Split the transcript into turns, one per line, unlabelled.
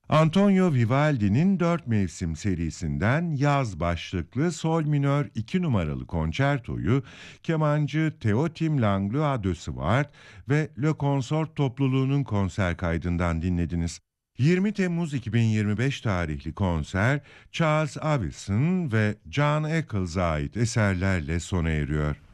Antonio Vivaldi'nin Dört Mevsim serisinden Yaz başlıklı Sol minör 2 numaralı konçertoyu kemancı Teotim Langlois de Swart ve Le Consort topluluğunun konser kaydından dinlediniz. 20 Temmuz 2025 tarihli konser Charles Avison ve John Eccles'a ait eserlerle sona eriyor.